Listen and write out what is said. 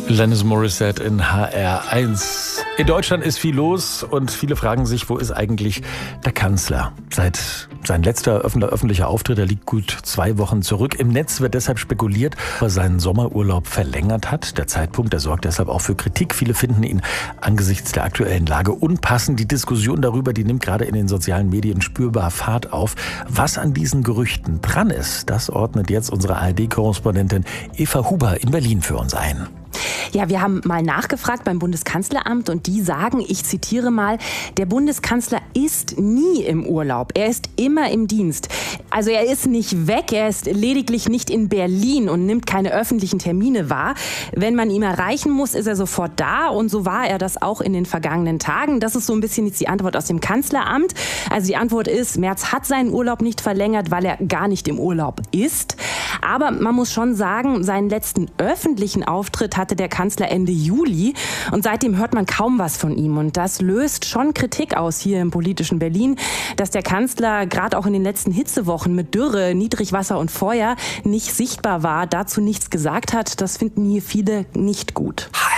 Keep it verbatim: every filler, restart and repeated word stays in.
Alanis Morissette in H R eins. In Deutschland ist viel los und viele fragen sich, wo ist eigentlich der Kanzler? Seit sein letzter öffentlicher Auftritt, der liegt gut zwei Wochen zurück. Im Netz wird deshalb spekuliert, ob er seinen Sommerurlaub verlängert hat. Der Zeitpunkt, der sorgt deshalb auch für Kritik. Viele finden ihn angesichts der aktuellen Lage unpassend. Die Diskussion darüber, die nimmt gerade in den sozialen Medien spürbar Fahrt auf. Was an diesen Gerüchten dran ist, das ordnet jetzt unsere A R D-Korrespondentin Eva Huber in Berlin für uns ein. Ja, wir haben mal nachgefragt beim Bundeskanzleramt und die sagen, ich zitiere mal, der Bundeskanzler ist nie im Urlaub, er ist immer im Dienst. Also er ist nicht weg, er ist lediglich nicht in Berlin und nimmt keine öffentlichen Termine wahr. Wenn man ihn erreichen muss, ist er sofort da und so war er das auch in den vergangenen Tagen. Das ist so ein bisschen jetzt die Antwort aus dem Kanzleramt. Also die Antwort ist, Merz hat seinen Urlaub nicht verlängert, weil er gar nicht im Urlaub ist. Aber man muss schon sagen, seinen letzten öffentlichen Auftritt hatte der Kanzler Ende Juli und seitdem hört man kaum was von ihm. Und das löst schon Kritik aus hier im politischen Berlin, dass der Kanzler gerade auch in den letzten Hitzewochen mit Dürre, Niedrigwasser und Feuer nicht sichtbar war, dazu nichts gesagt hat. Das finden hier viele nicht gut.